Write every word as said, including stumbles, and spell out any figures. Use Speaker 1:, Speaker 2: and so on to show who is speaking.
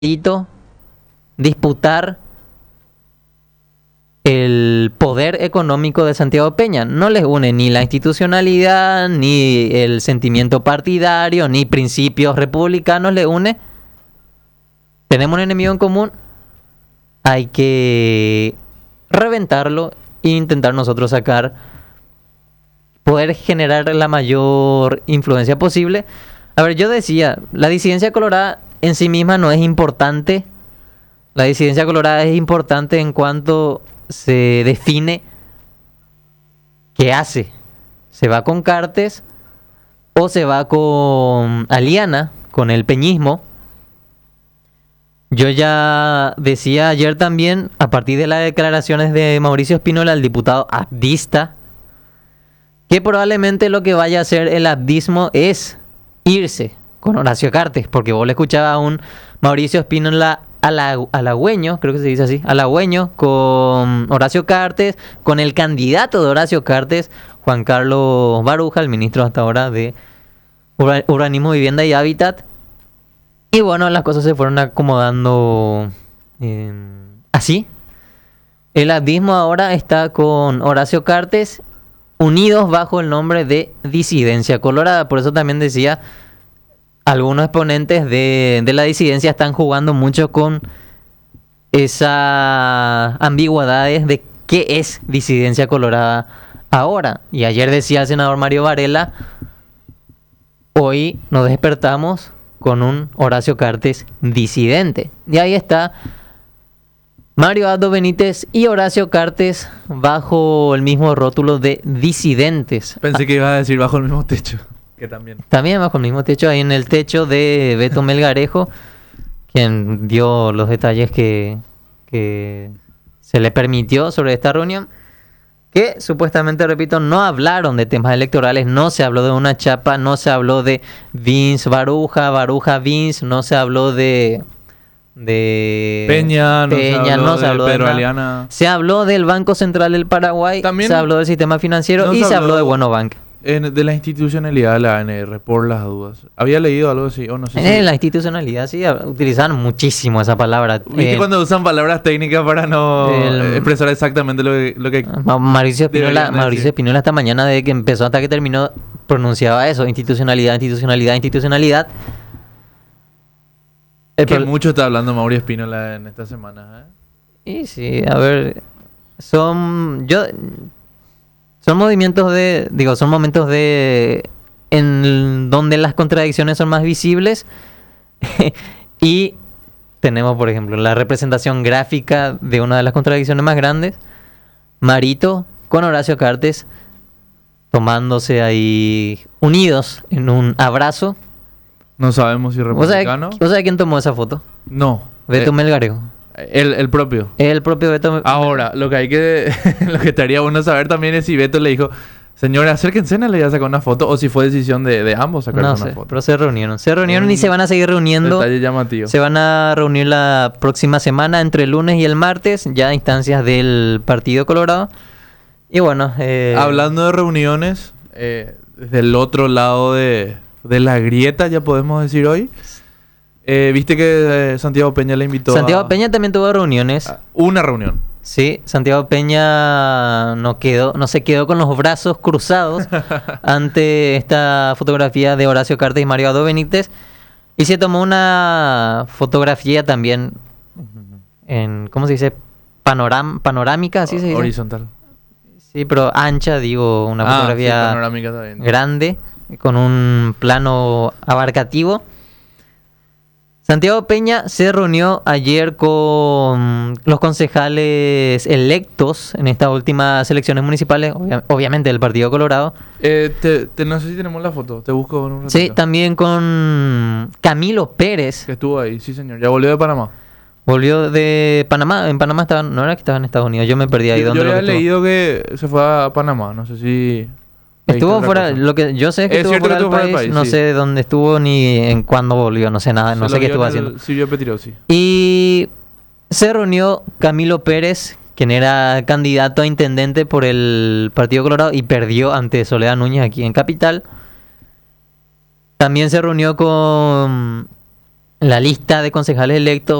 Speaker 1: disputar el poder económico de Santiago Peña. No les une ni la institucionalidad, ni el sentimiento partidario, ni principios republicanos les une. Tenemos un enemigo en común. Hay que reventarlo e intentar nosotros sacar, poder generar la mayor influencia posible. A ver, yo decía, la disidencia colorada en sí misma no es importante. La disidencia colorada es importante en cuanto se define qué hace. ¿Se va con Cartes o se va con Aliana, con el peñismo? Yo ya decía ayer también, a partir de las declaraciones de Mauricio Spínola, el diputado abdista, que probablemente lo que vaya a hacer el abdismo es irse con Horacio Cartes, porque vos le escuchabas a un Mauricio Spínola halagüeño, creo que se dice así, halagüeño, con Horacio Cartes, con el candidato de Horacio Cartes, Juan Carlos Baruja, el ministro hasta ahora de Urbanismo, Vivienda y Hábitat. Y bueno, las cosas se fueron acomodando eh, así. El abdismo ahora está con Horacio Cartes, unidos bajo el nombre de Disidencia Colorada. Por eso también decía, algunos exponentes de, de la disidencia están jugando mucho con esas ambigüedades de qué es Disidencia Colorada ahora. Y ayer decía el senador Mario Varela, hoy nos despertamos con un Horacio Cartes disidente. Y ahí está Mario Abdo Benítez y Horacio Cartes bajo el mismo rótulo de disidentes.
Speaker 2: Pensé que iba a decir bajo el mismo techo, que también.
Speaker 1: También bajo el mismo techo, ahí en el techo de Beto Melgarejo, quien dio los detalles que, que se le permitió sobre esta reunión, que supuestamente, repito, no hablaron de temas electorales, no se habló de una chapa, no se habló de Vince Baruja, Baruja Vince, no se habló de... de
Speaker 2: Peña, no
Speaker 1: Peña,
Speaker 2: se habló
Speaker 1: no se
Speaker 2: de
Speaker 1: habló de
Speaker 2: Pedro
Speaker 1: nada.
Speaker 2: Aliana.
Speaker 1: Se habló del Banco Central del Paraguay,
Speaker 2: También
Speaker 1: se habló del sistema financiero
Speaker 2: no
Speaker 1: y
Speaker 2: se
Speaker 1: se habló
Speaker 2: habló
Speaker 1: de Bueno Bank.
Speaker 2: En, de la institucionalidad de la A N R, por las dudas. ¿Había leído algo así o no sé
Speaker 1: En
Speaker 2: si...
Speaker 1: la institucionalidad, sí, utilizan muchísimo esa palabra.
Speaker 2: ¿Viste
Speaker 1: Eh,
Speaker 2: cuando usan palabras técnicas para no
Speaker 1: el-
Speaker 2: expresar exactamente lo que... Lo que
Speaker 1: Ma- Mauricio Espinola,
Speaker 2: deberían
Speaker 1: Mauricio
Speaker 2: decir?
Speaker 1: Espinola esta mañana, desde que empezó hasta que terminó, pronunciaba eso: institucionalidad, institucionalidad, institucionalidad. El
Speaker 2: que
Speaker 1: pro-
Speaker 2: mucho está hablando Mauricio Espínola en esta semana, ¿eh?
Speaker 1: Y sí, a ver, son yo son movimientos de, digo, son momentos de en donde las contradicciones son más visibles y tenemos, por ejemplo, la representación gráfica de una de las contradicciones más grandes, Marito con Horacio Cartes tomándose ahí unidos en un abrazo.
Speaker 2: No sabemos si
Speaker 1: ¿Vos sabés,
Speaker 2: republicano.
Speaker 1: vos sabés quién tomó esa foto?
Speaker 2: No.
Speaker 1: Beto
Speaker 2: Eh,
Speaker 1: Melgarejo.
Speaker 2: el, el propio.
Speaker 1: El propio Beto Melgarejo.
Speaker 2: Ahora, lo que hay que... lo que estaría bueno saber también es si Beto le dijo... Señora, acérquense, le voy a sacar una foto. O si fue decisión de, de ambos sacar
Speaker 1: No
Speaker 2: una
Speaker 1: sé,
Speaker 2: foto.
Speaker 1: pero se reunieron. Se reunieron y
Speaker 2: Un
Speaker 1: se van a seguir reuniendo.
Speaker 2: Detalle llamativo.
Speaker 1: Se van a reunir la próxima semana, entre el lunes y el martes, ya a instancias del Partido Colorado. Y bueno, eh,
Speaker 2: Hablando de reuniones, eh, del otro lado de, de la grieta, ya podemos decir hoy. Eh, Viste que eh, Santiago Peña le invitó
Speaker 1: Santiago
Speaker 2: a,
Speaker 1: Peña también tuvo reuniones.
Speaker 2: a una reunión.
Speaker 1: Sí, Santiago Peña no quedó, no se quedó con los brazos cruzados ante esta fotografía de Horacio Cartes y Mario Abdo Benítez. Y se tomó una fotografía también en, ¿cómo se dice? Panoram, panorámica, así se dice.
Speaker 2: Horizontal.
Speaker 1: Sí, pero ancha, digo, una
Speaker 2: Ah, sí,
Speaker 1: fotografía
Speaker 2: panorámica está bien.
Speaker 1: grande, con un plano abarcativo. Santiago Peña se reunió ayer con los concejales electos en estas últimas elecciones municipales, obvia- obviamente del Partido Colorado.
Speaker 2: Eh, te, te- no sé si tenemos la foto, te busco en un ratito.
Speaker 1: Sí, también con Camilo Pérez.
Speaker 2: Que estuvo ahí, sí señor, ya volvió de Panamá.
Speaker 1: Volvió de Panamá. En Panamá estaba, no era que estaba en Estados Unidos, yo me perdí ahí.
Speaker 2: Yo,
Speaker 1: ¿Dónde
Speaker 2: yo
Speaker 1: lo
Speaker 2: había
Speaker 1: que estuvo?
Speaker 2: leído que se fue a Panamá, no sé si... leíste
Speaker 1: Estuvo
Speaker 2: otra
Speaker 1: fuera,
Speaker 2: cosa.
Speaker 1: lo que yo sé es que
Speaker 2: Es
Speaker 1: estuvo
Speaker 2: cierto
Speaker 1: fuera
Speaker 2: que
Speaker 1: del
Speaker 2: estuvo fuera del
Speaker 1: país,
Speaker 2: país,
Speaker 1: no
Speaker 2: sí.
Speaker 1: sé dónde estuvo ni en cuándo volvió, no sé nada,
Speaker 2: Se
Speaker 1: no
Speaker 2: lo
Speaker 1: sé qué
Speaker 2: vio
Speaker 1: estuvo
Speaker 2: en
Speaker 1: haciendo.
Speaker 2: el Silvio Petirosi.
Speaker 1: Y se reunió Camilo Pérez, quien era candidato a intendente por el Partido Colorado y perdió ante Soledad Núñez aquí en Capital. También se reunió con la lista de concejales electos